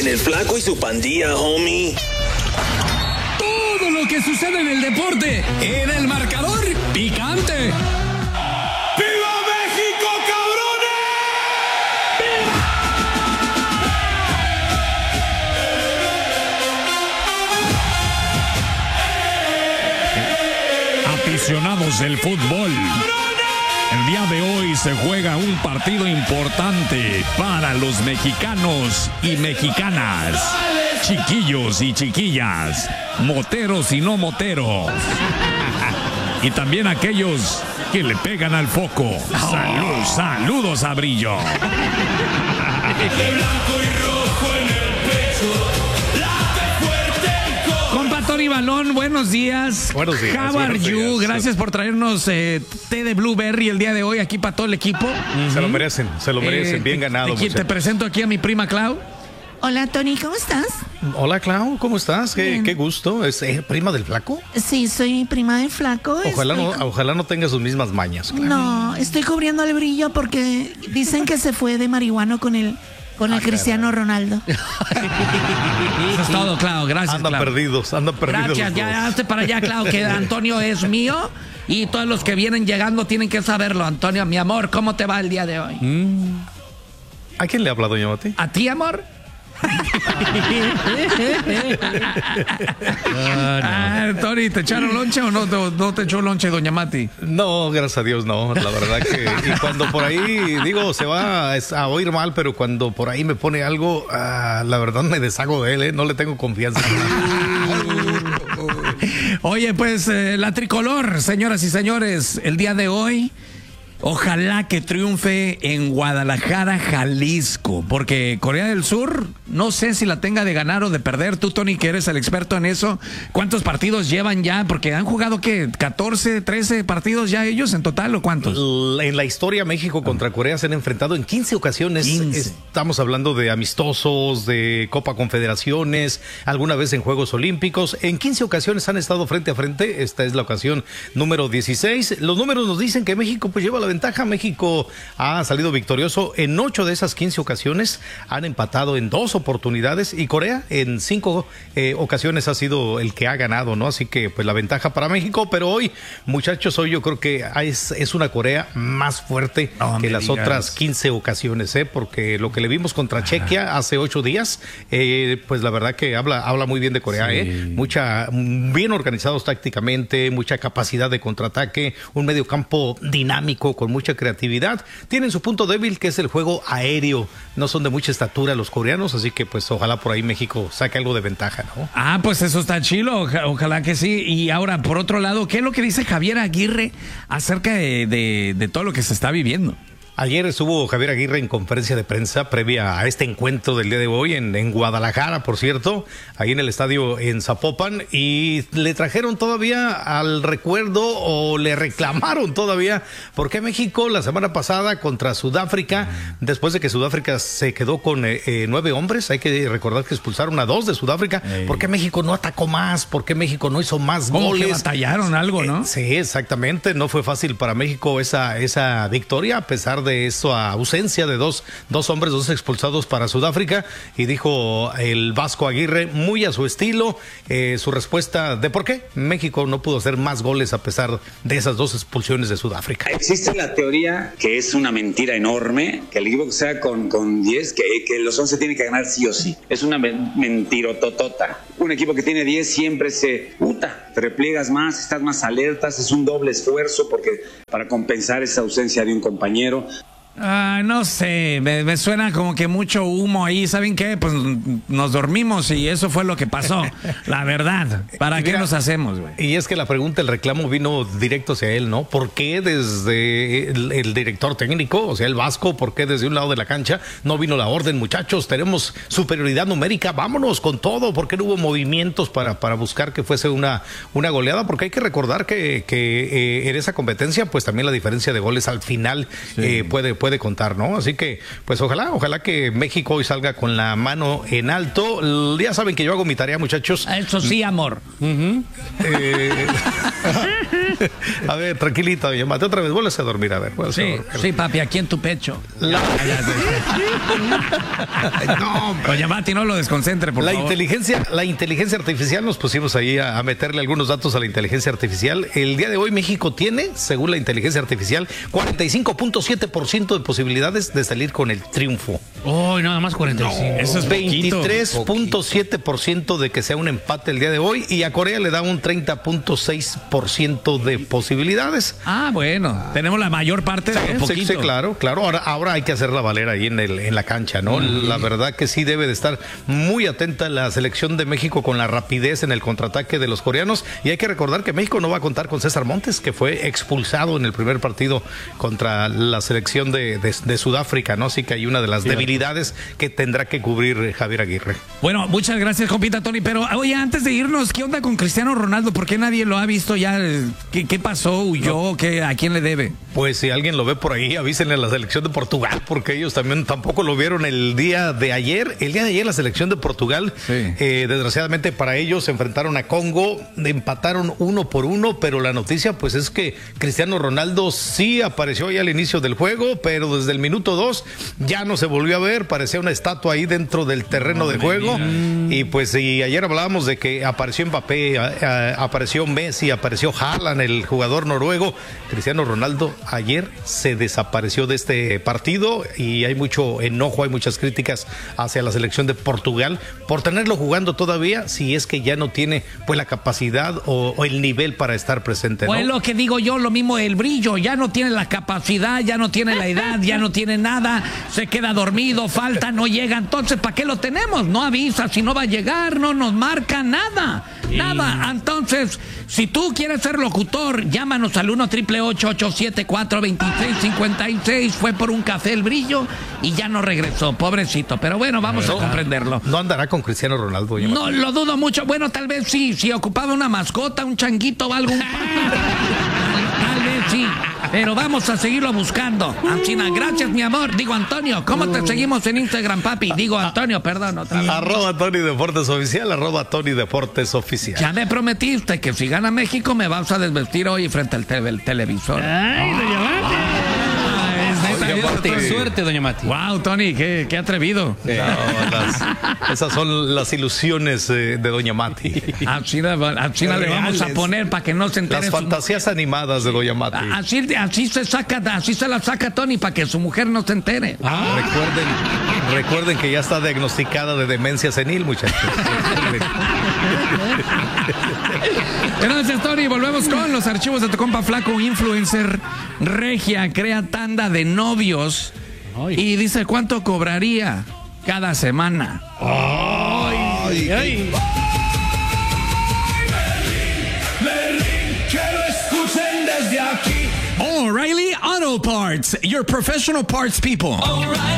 En el Flaco y su pandilla, homie. Todo lo que sucede en el deporte, en el marcador picante. ¡Viva México, cabrones! ¡Viva! Aficionados del fútbol. El día de hoy se juega un partido importante para los mexicanos y mexicanas, chiquillos y chiquillas, moteros y no moteros, y también aquellos que le pegan al foco. Saludos a Brillo. De blanco y rojo en el pecho, late fuerte el corazón. Compa Tony Balón, buenos días. Buenos días. How are buenos you? días. Gracias por traernos té de Blueberry el día de hoy aquí para todo el equipo. Se lo merecen, bien ganado. Te presento aquí a mi prima Clau. Hola, Tony, ¿cómo estás? Hola, Clau, ¿cómo estás? Qué gusto. ¿Es prima del Flaco? Sí, soy prima del Flaco. Ojalá no tenga sus mismas mañas, Clau. No, estoy cubriendo el Brillo porque dicen que se fue de marihuano con el Cristiano Ronaldo. Eso es todo, Clau. Gracias, Andan Clau. perdidos. Gracias, ya hazte para allá, Clau, que Antonio es mío y todos los que vienen llegando tienen que saberlo. Antonio, mi amor, ¿cómo te va el día de hoy? ¿A quién le habla, doña Mati? ¿A ti, amor? Tony, ¿te echaron lonche o no te echó lonche doña Mati? No, gracias a Dios, no. La verdad que... Y cuando por ahí, se va a oír mal, pero cuando por ahí me pone algo, la verdad me deshago de él, no le tengo confianza. Oye, pues la tricolor, señoras y señores, el día de hoy... Ojalá que triunfe en Guadalajara, Jalisco, porque Corea del Sur, no sé si la tenga de ganar o de perder. Tú, Tony, que eres el experto en eso, ¿cuántos partidos llevan ya? Porque han jugado, ¿qué? ¿14, 13 partidos ya ellos en total o cuántos? En la historia, México contra Corea se han enfrentado en 15 ocasiones. 15. Estamos hablando de amistosos, de Copa Confederaciones, alguna vez en Juegos Olímpicos. En 15 ocasiones han estado frente a frente. Esta es la ocasión número 16. Los números nos dicen que México pues lleva la ventaja. México ha salido victorioso en 8 de esas 15 ocasiones, han empatado en 2 oportunidades y Corea en 5 ocasiones ha sido el que ha ganado, ¿no? Así que pues la ventaja para México, pero hoy, muchachos, hoy yo creo que es una Corea más fuerte que las otras 15 ocasiones, porque lo que le vimos contra Chequia hace 8 días, pues la verdad que habla muy bien de Corea, sí. Bien organizados tácticamente, mucha capacidad de contraataque, un medio campo dinámico con mucha creatividad. Tienen su punto débil, que es el juego aéreo. No son de mucha estatura los coreanos, así que pues ojalá por ahí México saque algo de ventaja, ¿no? Pues eso está chilo, ojalá que sí. Y ahora, por otro lado, ¿qué es lo que dice Javier Aguirre acerca de todo lo que se está viviendo? Ayer estuvo Javier Aguirre en conferencia de prensa previa a este encuentro del día de hoy en Guadalajara, por cierto, ahí en el estadio en Zapopan, y le trajeron todavía al recuerdo o le reclamaron todavía por qué México la semana pasada contra Sudáfrica, después de que Sudáfrica se quedó con 9 hombres, hay que recordar que expulsaron a 2 de Sudáfrica, ¿por qué México no atacó más? ¿Por qué México no hizo más goles? Que batallaron algo, ¿no? Sí, exactamente, no fue fácil para México esa victoria, a pesar de esa ausencia de dos hombres, 2 expulsados para Sudáfrica, y dijo el Vasco Aguirre, muy a su estilo, su respuesta de por qué México no pudo hacer más goles a pesar de esas 2 expulsiones de Sudáfrica. Existe la teoría, que es una mentira enorme, que el equipo que sea con 10, que los 11 tienen que ganar sí o sí. Es una mentirototota. Un equipo que tiene 10 siempre te repliegas más, estás más alertas, es un doble esfuerzo para compensar esa ausencia de un compañero. No sé, me suena como que mucho humo ahí. ¿Saben qué? Pues nos dormimos y eso fue lo que pasó. La verdad, ¿para qué nos hacemos, güey? Y es que la pregunta, el reclamo vino directo hacia él, ¿no? ¿Por qué desde el director técnico, o sea, el Vasco, por qué desde un lado de la cancha no vino la orden? Muchachos, tenemos superioridad numérica, vámonos con todo. ¿Por qué no hubo movimientos para buscar que fuese una goleada? Porque hay que recordar que en esa competencia, pues también la diferencia de goles al final puede puede contar, ¿no? Así que, pues ojalá que México hoy salga con la mano en alto. Ya saben que yo hago mi tarea, muchachos. Eso sí, amor. A ver, tranquilita, doña Mati, otra vez, vuelves a dormir, a ver. Sí, papi, aquí en tu pecho. No, doña Mati, no lo desconcentre, por favor. La inteligencia artificial, nos pusimos ahí a meterle algunos datos a la inteligencia artificial. El día de hoy México tiene, según la inteligencia artificial, 45.7% de posibilidades de salir con el triunfo. Oh, nada más 45. No, eso es 23.7% de que sea un empate el día de hoy, y a Corea le da un 30.6% de posibilidades. Ah, bueno, tenemos la mayor parte de poquito. Sí, claro. Ahora hay que hacerla valer ahí en la cancha, ¿no? La verdad que sí debe de estar muy atenta la selección de México con la rapidez en el contraataque de los coreanos, y hay que recordar que México no va a contar con César Montes, que fue expulsado en el primer partido contra la selección de Sudáfrica, ¿no? Así que hay una de las debilidades que tendrá que cubrir Javier Aguirre. Bueno, muchas gracias, compita Tony, pero oye, antes de irnos, ¿qué onda con Cristiano Ronaldo? ¿Por qué nadie lo ha visto ya? ¿Qué pasó? ¿Huyó? No. ¿A quién le debe? Pues si alguien lo ve por ahí, avísenle a la selección de Portugal, porque ellos tampoco lo vieron el día de ayer. El día de ayer la selección de Portugal, desgraciadamente para ellos, se enfrentaron a Congo, empataron 1-1, pero la noticia pues es que Cristiano Ronaldo sí apareció ya al inicio del juego, pero desde el minuto 2 ya no se volvió a ver, parecía una estatua ahí dentro del terreno de juego. Y pues ayer hablábamos de que apareció Mbappé, apareció Messi, apareció Haaland, el jugador noruego. Cristiano Ronaldo ayer se desapareció de este partido, y hay mucho enojo, hay muchas críticas hacia la selección de Portugal por tenerlo jugando todavía, si es que ya no tiene pues la capacidad o el nivel para estar presente, ¿no? Pues lo que digo yo, lo mismo el brillo, ya no tiene la capacidad, ya no tiene la edad, ya no tiene nada, se queda dormido, falta, no llega, entonces ¿para qué lo tenemos? No avisa si no va a llegar, no nos marca nada. Nada, entonces, si tú quieres ser locutor, llámanos al 1-888-874-2656. Fue por un café el brillo y ya no regresó, pobrecito. Pero bueno, vamos a comprenderlo. No andará con Cristiano Ronaldo. No, lo dudo mucho. Bueno, tal vez sí, si ocupaba una mascota, un changuito o algo. Tal vez sí. Pero vamos a seguirlo buscando. Ancina, gracias, mi amor. Digo, Antonio, ¿cómo te seguimos en Instagram, papi? Digo, Antonio, perdón, otra vez. @Tony Deportes Oficial, @Tony Deportes Oficial. Ya me prometiste que si gana México me vas a desvestir hoy frente al televisor. Ay, doña Mati. Suerte, doña Mati. Wow, Tony, qué atrevido. No, esas son las ilusiones de doña Mati. Así le vamos a poner para que no se entere. Las fantasías animadas de doña Mati. Así se la saca Tony para que su mujer no se entere. Recuerden que ya está diagnosticada de demencia senil, muchachos. Gracias, Tony. Volvemos con los archivos de tu compa flaco. Influencer regia crea tanda de novios y dice cuánto cobraría cada semana. Berlín, que lo escuchen desde aquí. O'Reilly Auto Parts, your professional parts people.